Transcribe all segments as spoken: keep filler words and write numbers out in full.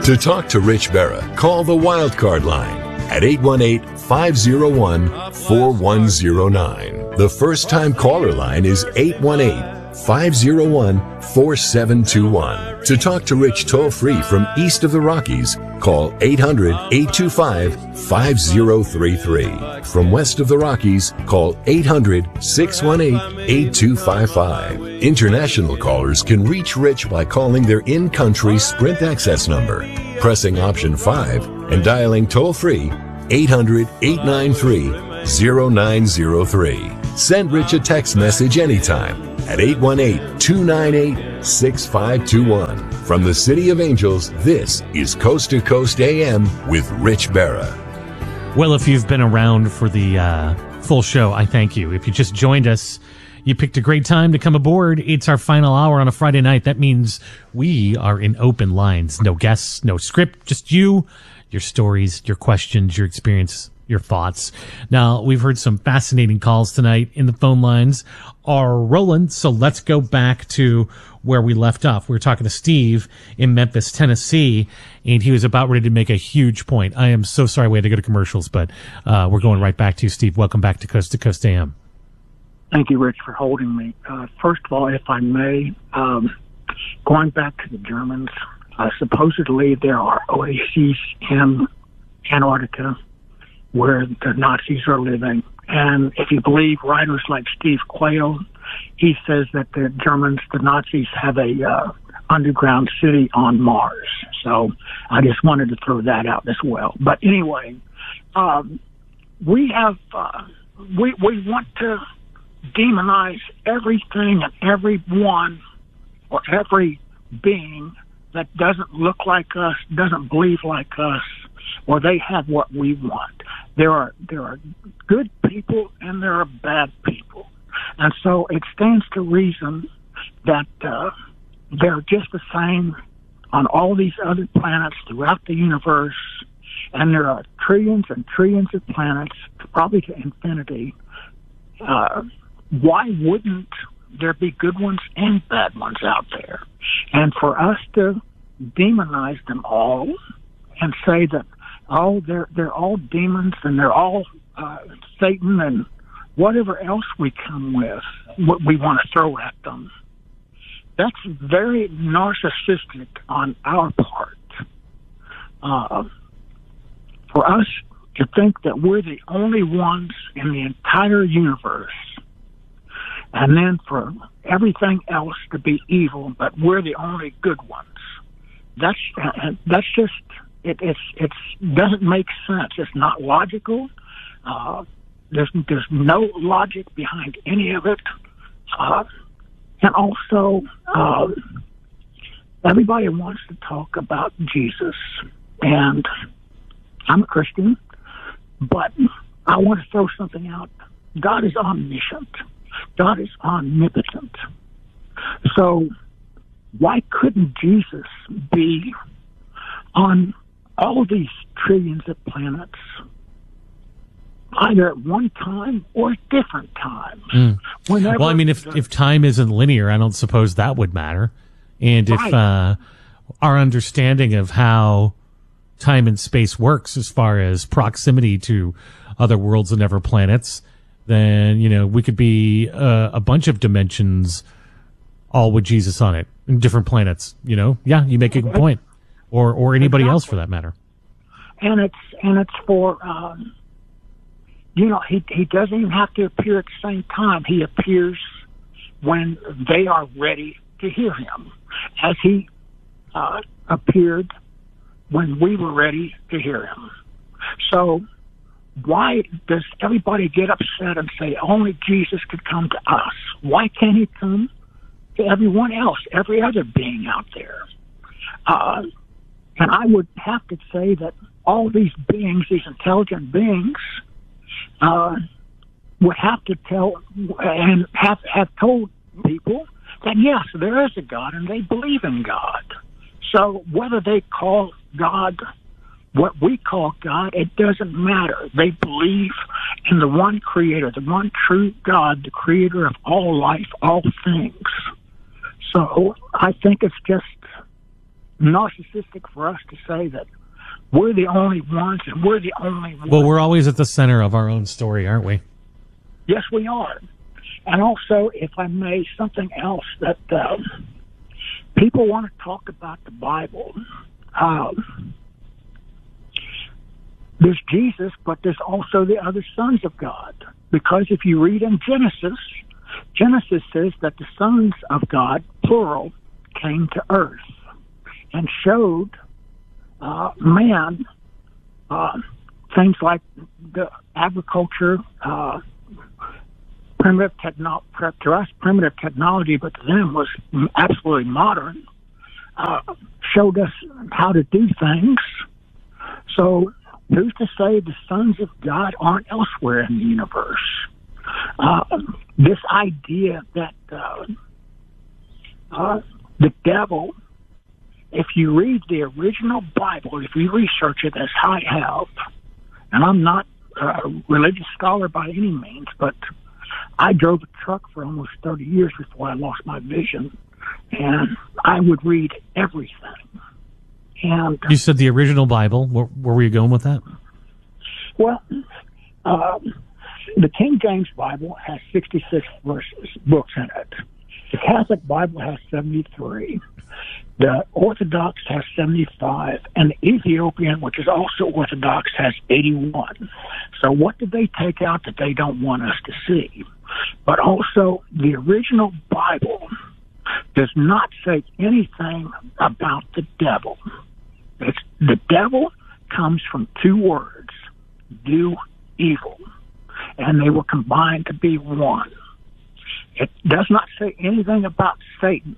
To talk to Rich Berra, call the Wildcard line at eight one eight, five oh one, four one oh nine. The first-time caller line is eight one eight, five oh one, four seven two one. To talk to Rich toll-free from east of the Rockies, call eight hundred, eight two five, five oh three three. From west of the Rockies, call eight hundred, six one eight, eight two five five. International callers can reach Rich by calling their in-country Sprint access number, pressing option five, and dialing toll-free eight hundred, eight nine three, oh nine oh three. Send Rich a text message anytime at eight one eight, two nine eight, six five two one. From the City of Angels, this is Coast to Coast A M with Rich Berra. Well, if you've been around for the uh, full show, I thank you. If you just joined us, you picked a great time to come aboard. It's our final hour on a Friday night. That means we are in open lines. No guests, no script, just you, your stories, your questions, your experience, your thoughts. Now, we've heard some fascinating calls tonight in the phone lines are rolling, so let's go back to where we left off. We were talking to Steve in Memphis, Tennessee, and he was about ready to make a huge point. I am so sorry we had to go to commercials, but uh, we're going right back to you, Steve. Welcome back to Coast to Coast A M. Thank you, Rich, for holding me. Uh, first of all, if I may, um, going back to the Germans, uh, supposedly there are oases in Antarctica where the Nazis are living. And if you believe writers like Steve Quayle, he says that the Germans, the Nazis, have a uh, underground city on Mars. So I just wanted to throw that out as well. But anyway, um, we have, uh, we, we want to demonize everything and everyone or every being that doesn't look like us, doesn't believe like us, or they have what we want. There are there are good people and there are bad people, and so it stands to reason that uh, they're just the same on all these other planets throughout the universe, and there are trillions and trillions of planets, probably to infinity. Uh, why wouldn't there be good ones and bad ones out there? And for us to demonize them all and say that, oh, they're they're all demons and they're all uh, Satan and whatever else we come with, what we want to throw at them, that's very narcissistic on our part. Uh, for us to think that we're the only ones in the entire universe, and then for everything else to be evil, but we're the only good ones, that's uh, that's just... It it's it's doesn't make sense. It's not logical. Uh, there's there's no logic behind any of it. Uh, and also, uh, everybody wants to talk about Jesus, and I'm a Christian, but I want to throw something out. God is omniscient. God is omnipotent. So why couldn't Jesus be on all these trillions of planets, either at one time or at different times? Mm. Well, I mean, if the, if time isn't linear, I don't suppose that would matter. And if right. uh, our understanding of how time and space works as far as proximity to other worlds and other planets, then, you know, we could be uh, a bunch of dimensions all with Jesus on it, in different planets, you know? Yeah, you make a good point. Or or anybody exactly. else for that matter. And it's and it's for um, you know, he he doesn't even have to appear at the same time. He appears when they are ready to hear him, as he uh, appeared when we were ready to hear him. So why does everybody get upset and say only Jesus could come to us? Why can't he come to everyone else, every other being out there? Uh, And I would have to say that all these beings, these intelligent beings, uh, would have to tell and have, have told people that, yes, there is a God and they believe in God. So whether they call God what we call God, it doesn't matter. They believe in the one creator, the one true God, the creator of all life, all things. So I think it's just narcissistic for us to say that we're the only ones and we're the only ones. Well, we're always at the center of our own story, aren't we? Yes, we are. And also, if I may, something else that uh, people want to talk about the Bible. Uh, there's Jesus, but there's also the other sons of God. Because if you read in Genesis, Genesis says that the sons of God, plural, came to earth and showed uh, man uh, things like the agriculture, uh, primitive techno- to us primitive technology, but to them was absolutely modern. Uh, showed us how to do things. So who's to say the sons of God aren't elsewhere in the universe? Uh, this idea that uh, uh, the devil, if you read the original Bible, if you research it as I have, and I'm not a religious scholar by any means, but I drove a truck for almost thirty years before I lost my vision, and I would read everything. And you said the original Bible. Where, where were you going with that? Well, uh, the King James Bible has sixty-six verses, books in it. The Catholic Bible has seventy-three. The Orthodox has seventy-five. And the Ethiopian, which is also Orthodox, has eighty-one. So what did they take out that they don't want us to see? But also, the original Bible does not say anything about the devil. It's, the devil comes from two words, do evil. And they were combined to be one. It does not say anything about Satan.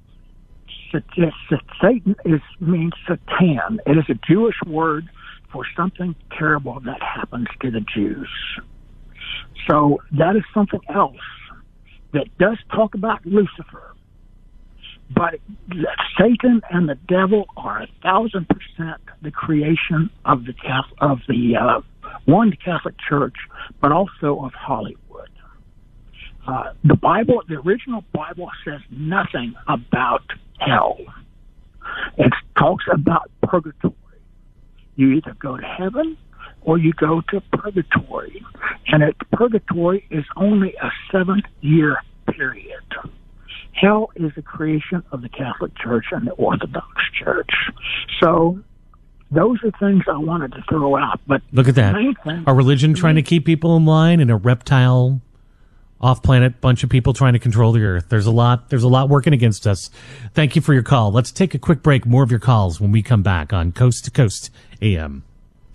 Satan is means Satan. It is a Jewish word for something terrible that happens to the Jews. So that is something else that does talk about Lucifer. But Satan and the devil are a thousand percent the creation of the Catholic, of the uh, one the Catholic Church, but also of Hollywood. Uh, the Bible, the original Bible, says nothing about hell. It talks about purgatory. You either go to heaven or you go to purgatory, and it, purgatory is only a seven-year period. Hell is a creation of the Catholic Church and the Orthodox Church. So those are things I wanted to throw out. But look at that. A religion trying to keep people in line and a reptile off-planet bunch of people trying to control the earth. There's a lot, there's a lot working against us. Thank you for your call. Let's take a quick break. More of your calls when we come back on Coast to Coast A M.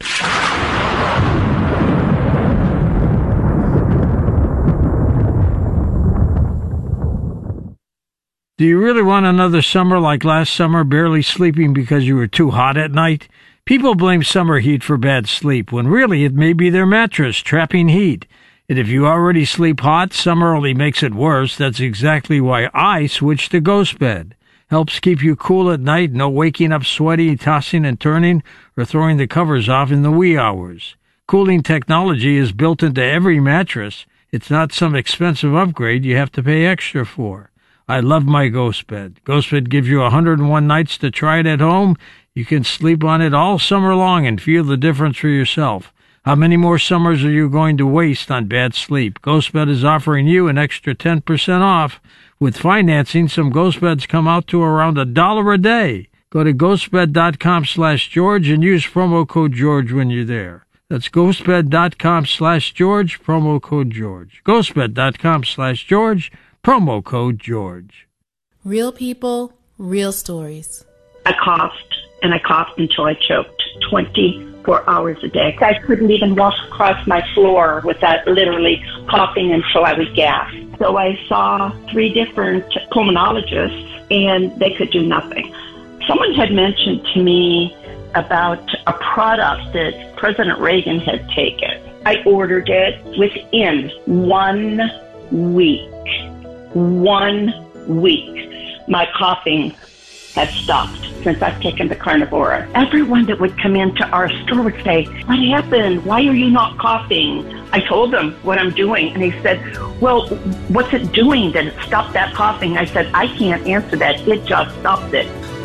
Do you really want another summer like last summer, barely sleeping because you were too hot at night? People blame summer heat for bad sleep, when really it may be their mattress trapping heat. And if you already sleep hot, summer only makes it worse. That's exactly why I switched to Ghost Bed. Helps keep you cool at night, no waking up sweaty, tossing and turning, or throwing the covers off in the wee hours. Cooling technology is built into every mattress. It's not some expensive upgrade you have to pay extra for. I love my Ghost Bed. Ghost Bed gives you one hundred one nights to try it at home. You can sleep on it all summer long and feel the difference for yourself. How many more summers are you going to waste on bad sleep? GhostBed is offering you an extra ten percent off. With financing, some GhostBeds come out to around a dollar a day. Go to ghostbed.com slash George and use promo code George when you're there. That's ghostbed.com slash George, promo code George. ghostbed.com slash George, promo code George. Real people, real stories. I coughed, and I coughed until I choked twenty-four hours a day. I couldn't even walk across my floor without literally coughing until I would gasp. So I saw three different pulmonologists, and they could do nothing. Someone had mentioned to me about a product that President Reagan had taken. I ordered it within one week. One week. My coughing has stopped since I've taken the Carnivora. Everyone that would come into our store would say, "What happened? Why are you not coughing?" I told them what I'm doing, and they said, "Well, what's it doing that it stopped that coughing?" I said, "I can't answer that. It just stopped it."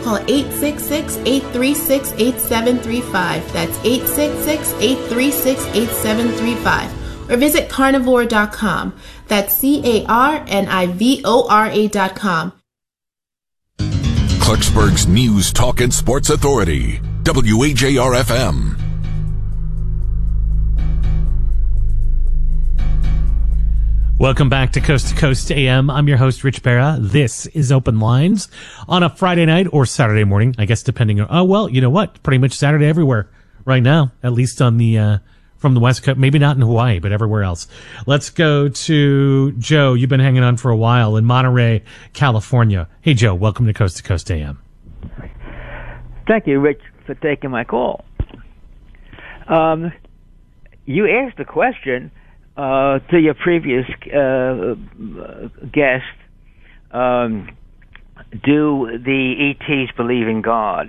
Call eight six six, eight three six, eight seven three five. That's eight six six, eight three six, eight seven three five. Or visit carnivore dot com. That's C A R N I V O R A dot com. Clarksburg's News, Talk, and Sports Authority. W A J R F M. Welcome back to Coast to Coast A M. I'm your host, Rich Barra. This is Open Lines on a Friday night or Saturday morning, I guess, depending on, oh, well, you know what? Pretty much Saturday everywhere right now, at least on the, uh, from the West Coast, maybe not in Hawaii, but everywhere else. Let's go to Joe. You've been hanging on for a while in Monterey, California. Hey, Joe, welcome to Coast to Coast A M. Thank you, Rich, for taking my call. Um, you asked the question, Uh, to your previous uh, guest, um, do the E Ts believe in God?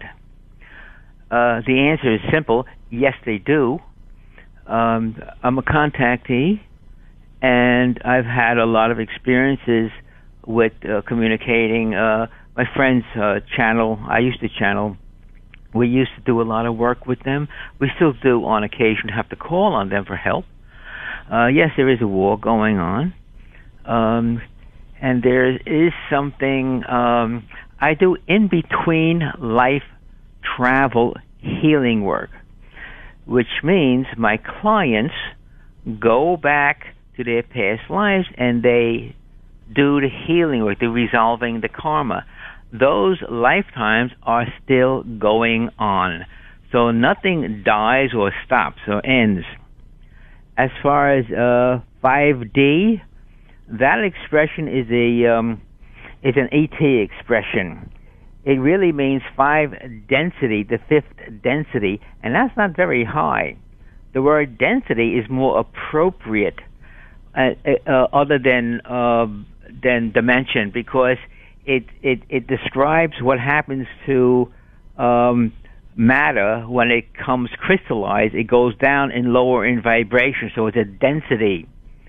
Uh, the answer is simple. Yes, they do. Um, I'm a contactee, and I've had a lot of experiences with uh, communicating. Uh, my friends uh, channel, I used to channel. We used to do a lot of work with them. We still do on occasion have to call on them for help. Uh, yes, there is a war going on, um, and there is something um, I do in between life travel healing work, which means my clients go back to their past lives and they do the healing work, the resolving the karma. Those lifetimes are still going on, so nothing dies or stops or ends. As far as uh, five D, that expression is a um, is an E T expression. It really means five density, the fifth density, and that's not very high. The word density is more appropriate, uh, uh, other than uh, than dimension, because it it it describes what happens to um, matter when it comes crystallized. It goes down and lower in vibration, so it's a density.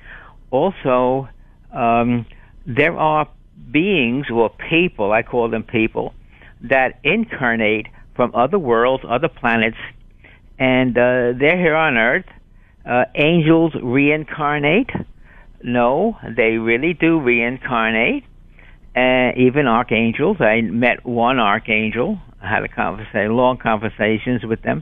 Also, um, there are beings or people, I call them people, that incarnate from other worlds, other planets, and uh, they're here on Earth. Uh, angels reincarnate? No, they really do reincarnate. Uh, even archangels. I met one archangel. I had a conversation, long conversations with them.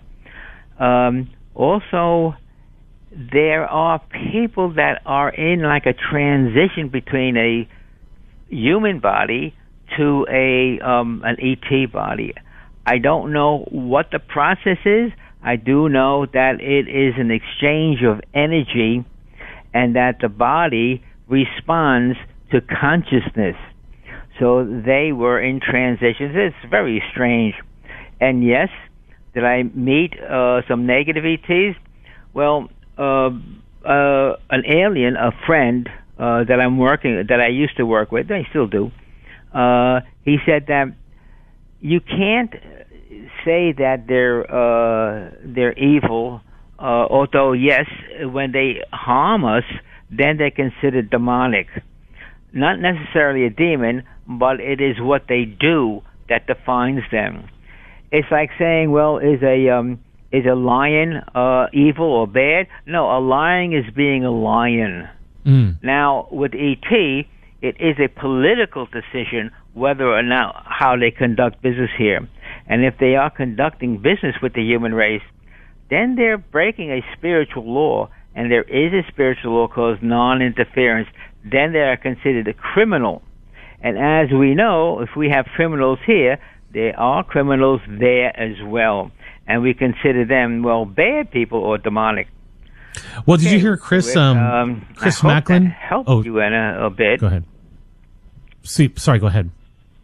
Um, also, there are people that are in like a transition between a human body to a um, an E T body. I don't know what the process is. I do know that it is an exchange of energy and that the body responds to consciousness. So they were in transitions. It's very strange. And yes, did I meet uh, some negative E Ts? Well, uh, uh, an alien, a friend uh, that I'm working, that I used to work with, I still do, uh, he said that you can't say that they're uh, they're evil, uh, although yes, when they harm us, then they're considered demonic. Not necessarily a demon, but it is what they do that defines them. It's like saying, well, is a um, is a lion uh, evil or bad? No, a lion is being a lion. Mm. Now, with E T, it is a political decision whether or not how they conduct business here. And if they are conducting business with the human race, then they're breaking a spiritual law, and there is a spiritual law called non-interference. Then they are considered a criminal. And as we know, if we have criminals here, there are criminals there as well. And we consider them, well, bad people or demonic. Well, did okay. you hear Chris um, um, Chris I Macklin? Hope that helped oh, you in a, a bit. Go ahead. See, sorry, go ahead.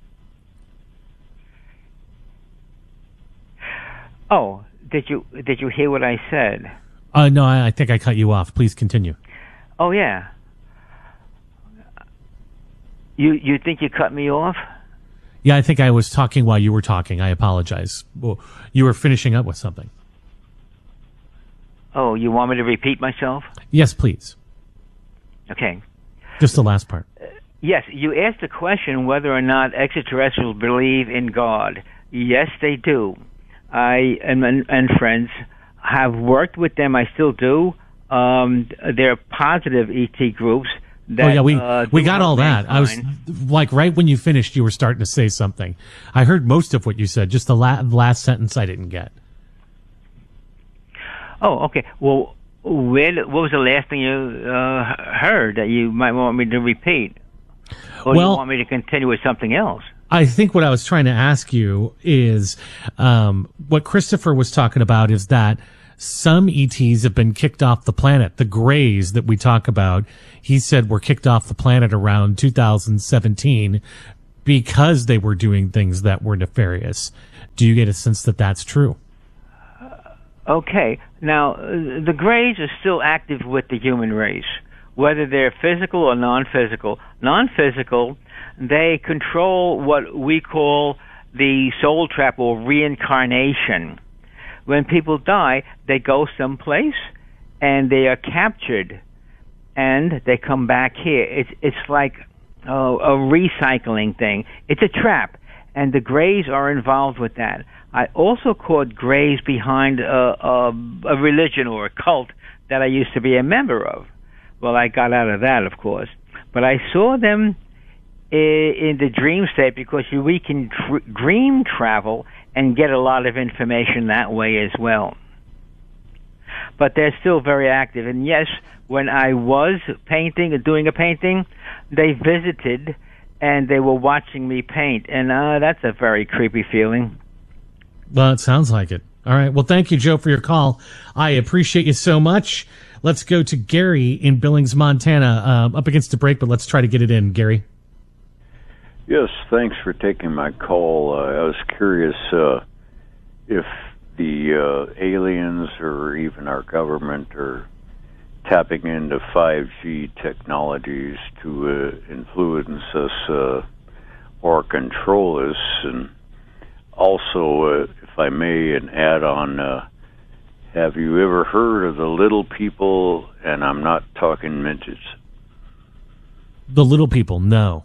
Oh, did you did you hear what I said? Uh, no, I, I think I cut you off. Please continue. Oh, yeah. You you think you cut me off? Yeah, I think I was talking while you were talking. I apologize. Well, you were finishing up with something. Oh, you want me to repeat myself? Yes, please. Okay. Just the last part. Uh, yes, you asked the question whether or not extraterrestrials believe in God. Yes, they do. I and, and, and friends have worked with them. I still do. Um, they're positive E T groups. That, oh yeah, we uh, we got all that. I was like, right when you finished, you were starting to say something. I heard most of what you said. Just the la- last sentence I didn't get. Oh, okay. Well, where, what was the last thing you uh, heard that you might want me to repeat? Or well, you want me to continue with something else? I think what I was trying to ask you is um, what Christopher was talking about is that some E Ts have been kicked off the planet. The Greys that we talk about, he said were kicked off the planet around two thousand seventeen because they were doing things that were nefarious. Do you get a sense that that's true? Okay. Now, uh, the Greys are still active with the human race, whether they're physical or non-physical. Non-physical, they control what we call the soul trap or reincarnation. When people die, they go someplace and they are captured and they come back here. It's it's like uh, a recycling thing. It's a trap, and the Greys are involved with that. I also caught Greys behind a, a, a religion or a cult that I used to be a member of. Well, I got out of that, of course. But I saw them in the dream state because we can tr- dream travel and get a lot of information that way as well. But they're still very active. And yes, when I was painting or doing a painting, they visited and they were watching me paint. And uh, that's a very creepy feeling. Well, it sounds like it. All right. Well, thank you, Joe, for your call. I appreciate you so much. Let's go to Gary in Billings, Montana. Uh, up against the break, but let's try to get it in. Gary? Yes, thanks for taking my call. Uh, I was curious uh, if the uh, aliens or even our government are tapping into five G technologies to uh, influence us uh, or control us. And also, uh, if I may, an add-on, uh, have you ever heard of the little people? And I'm not talking midgets. The little people, no.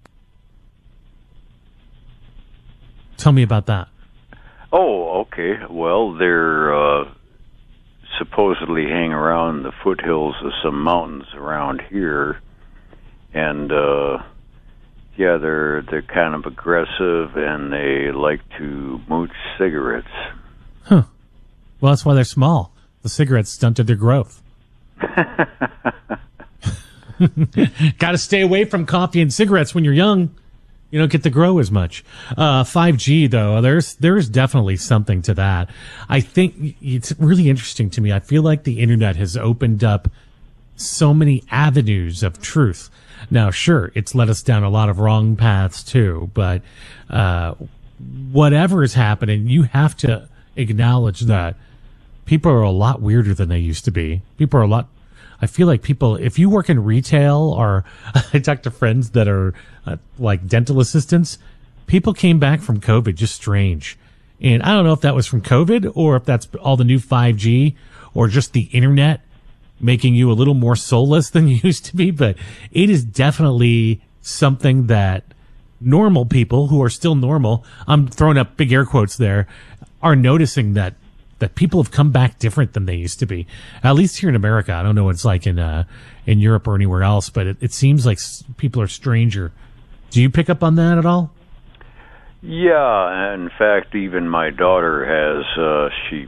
Tell me about that. Oh, okay. Well, they're uh, supposedly hang around the foothills of some mountains around here, and uh, yeah, they're they're kind of aggressive, and they like to mooch cigarettes. Huh. Well, that's why they're small. The cigarettes stunted their growth. Got to stay away from coffee and cigarettes when you're young. You don't get to grow as much. Uh, five G, though, there's there's definitely something to that. I think it's really interesting to me. I feel like the internet has opened up so many avenues of truth. Now, sure, it's led us down a lot of wrong paths, too. But uh, whatever is happening, you have to acknowledge that people are a lot weirder than they used to be. People are a lot... I feel like people, if you work in retail, or I talk to friends that are uh, like dental assistants, people came back from COVID just strange. And I don't know if that was from COVID or if that's all the new five G or just the internet making you a little more soulless than you used to be. But it is definitely something that normal people who are still normal, I'm throwing up big air quotes there, are noticing that that people have come back different than they used to be. At least here in America. I don't know what it's like in uh, in Europe or anywhere else, but it, it seems like people are stranger. Do you pick up on that at all? Yeah, in fact, even my daughter has, uh, she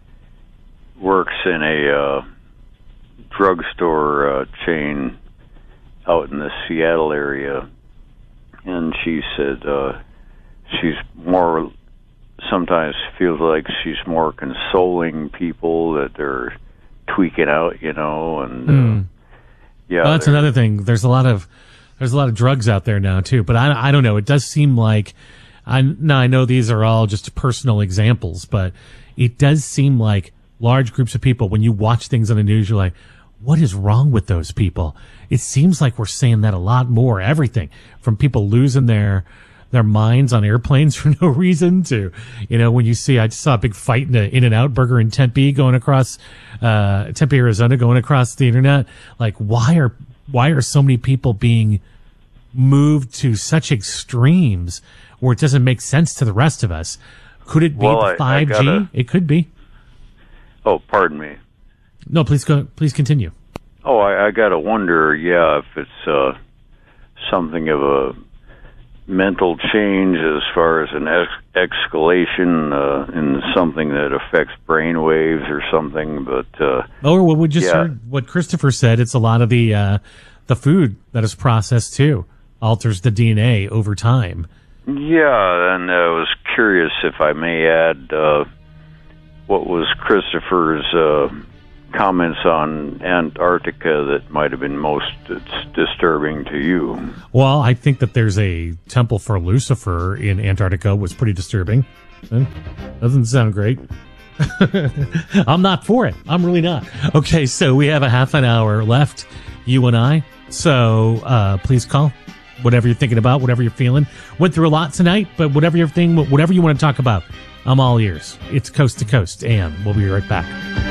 works in a uh, drugstore uh, chain out in the Seattle area, and she said uh, she's more... sometimes feels like she's more consoling people that they're tweaking out, you know, and mm. uh, yeah, well, that's another thing. There's a lot of there's a lot of drugs out there now too, but I I don't know. It does seem like I now I know these are all just personal examples, but it does seem like large groups of people. When you watch things on the news, you're like, what is wrong with those people? It seems like we're saying that a lot more. Everything from people losing their their minds on airplanes for no reason to, you know, when you see, I just saw a big fight in an In-N-Out Burger in Tempe going across, uh, Tempe, Arizona, going across the internet. Like, why are, why are so many people being moved to such extremes where it doesn't make sense to the rest of us. Could it be Well, I- the I five G? gotta- It could be. Oh, pardon me. No, please go. Please continue. Oh, I, I got to wonder, yeah, if it's uh, something of a mental change as far as an ex- escalation uh, in something that affects brain waves or something. But uh, Or what we just yeah. heard, what Christopher said, it's a lot of the uh, the food that is processed too alters the D N A over time. Yeah, and I was curious if I may add uh, what was Christopher's uh, comments on Antarctica that might have been most disturbing to you. Well, I think that there's a temple for Lucifer in Antarctica was pretty disturbing. Eh, Doesn't sound great. I'm not for it. I'm really not. Okay, so we have a half an hour left, you and I. So uh, please call. Whatever you're thinking about, whatever you're feeling. Went through a lot tonight, but whatever your thing, whatever you want to talk about, I'm all ears. It's Coast to Coast, and we'll be right back.